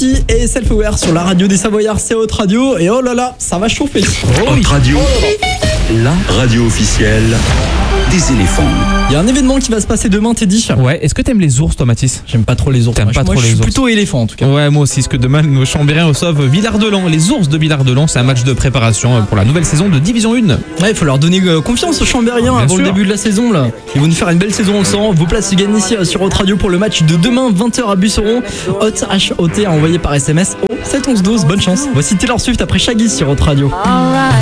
City et Self-Aware sur la radio des Savoyards, c'est Haute Radio. Et oh là là, ça va chauffer. Haute Radio, la radio officielle des éléphants. Il y a un événement qui va se passer demain, Teddy. Ouais, est-ce que t'aimes les ours, toi, Mathis? J'aime pas trop les ours. T'aimes pas trop je les suis ours. plutôt éléphant en tout cas. Ouais, moi aussi, parce que demain, nos Chambériens reçoivent Villard-de-Lans. Les ours de Villard-de-Lans, c'est un match de préparation pour la nouvelle saison de Division 1. Ouais, il faut leur donner confiance aux Chambériens Bien avant le sûr. début de la saison là. Ils vont nous faire une belle saison, on le sent. Vos places se gagnent ici sur Haute Radio pour le match de demain 20h à Busseron. Haute HOT envoyé par SMS au 71112. Bonne chance. Voici Taylor Swift après Shaggy sur Haute Radio. Alright.